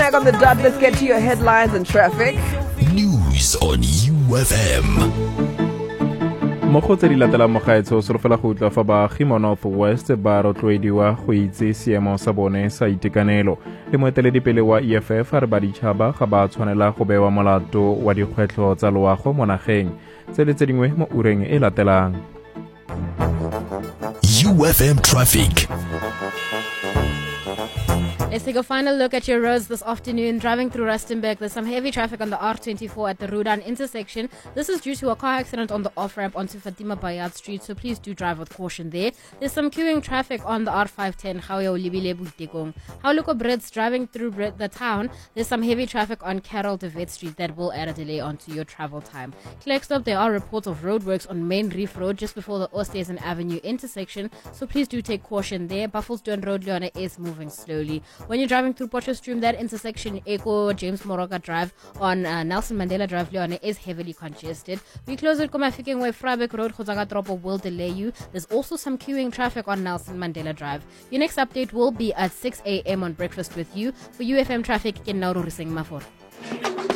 smack on the dot. Let's get to your headlines and traffic. News on UFM. Mo go tse di latelang mogaetso o solofela go utla fa baagi mo Northwest ba rotloediwa go itse seemo sa bone sa itekanelo. Le moeteledipele wa EFF a re baditšhaba ga ba tshwanela go bewa molato wa dikgwetlho tsa loago mo nageng. Tse le tse dingwe mo ureng e latelang. UFM traffic. Let's take a final look at your roads this afternoon. Driving through Rustenburg, there's some heavy traffic on the R24 at the Rudan intersection. This is due to a car accident on the off-ramp onto Fatima Bayat Street, so please do drive with caution there. There's some queuing traffic on the R510, Gaoyo Libile Butekong. Hauluko Brits driving through the town, there's some heavy traffic on Carol de Vet Street that will add a delay onto your travel time. Klerksdorp, there are reports of roadworks on Main Reef Road just before the Oosthuizen Avenue intersection, so please do take caution there. Buffelston Road, Leona, is moving slowly. When you're driving through Potchefstroom, that intersection, Echo James Moroka Drive on Nelson Mandela Drive, Leone, is heavily congested. We close it Komafikeng way, Freiburg Road, Khotsaga will delay you. There's also some queuing traffic on Nelson Mandela Drive. Your next update will be at 6 a.m. on Breakfast with You. For UFM Traffic, Kenauru Rising Mafor.